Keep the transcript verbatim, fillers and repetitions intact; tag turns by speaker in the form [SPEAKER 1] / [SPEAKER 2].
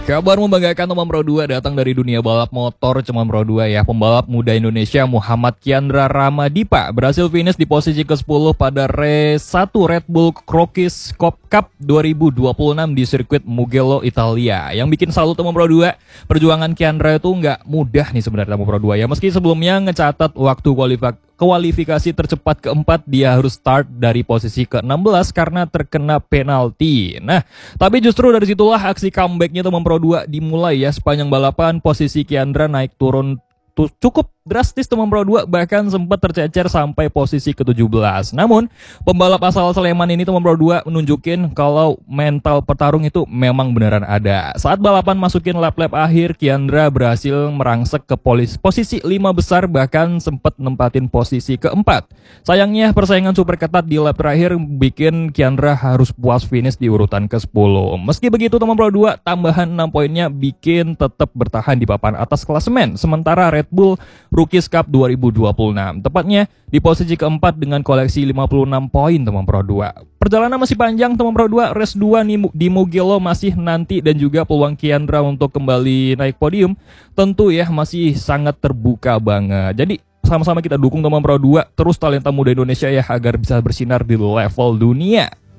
[SPEAKER 1] Kabar membanggakan teman Pro dua datang dari dunia balap motor teman Pro dua ya. Pembalap muda Indonesia Muhammad Kiandra Ramadipa berhasil finish di posisi ke sepuluh pada race satu Red Bull Rookies Cup dua ribu dua puluh enam di sirkuit Mugello, Italia. Yang bikin salut teman Pro dua, perjuangan Kiandra itu nggak mudah nih sebenarnya teman Pro dua ya. Meski sebelumnya ngecatat waktu kualifikasi kualifikasi tercepat keempat, dia harus start dari posisi ke enam belas karena terkena penalti. Nah, tapi justru dari situlah aksi comebacknya teman Pro dua dimulai ya. Sepanjang balapan posisi Kiandra naik turun tuh cukup drastis teman Pro dua, bahkan sempat tercecer sampai posisi ke tujuh belas. Namun, pembalap asal Sleman ini teman Pro dua menunjukin kalau mental petarung itu memang beneran ada. Saat balapan masukin lap-lap akhir, Kiandra berhasil merangsek ke polis, posisi lima besar, bahkan sempat nempatin posisi keempat. Sayangnya persaingan super ketat di lap terakhir bikin Kiandra harus puas finish di urutan ke sepuluh. Meski begitu teman Pro dua, tambahan enam poinnya bikin tetap bertahan di papan atas klasemen. Sementara Red Bull Rookies Cup dua ribu dua puluh enam tepatnya di posisi keempat dengan koleksi lima puluh enam poin teman Pro dua. Perjalanan masih panjang teman Pro dua, race dua di Mugello masih nanti, dan juga peluang Kiandra untuk kembali naik podium tentu ya masih sangat terbuka banget. Jadi sama-sama kita dukung teman Pro dua terus talenta muda Indonesia ya agar bisa bersinar di level dunia.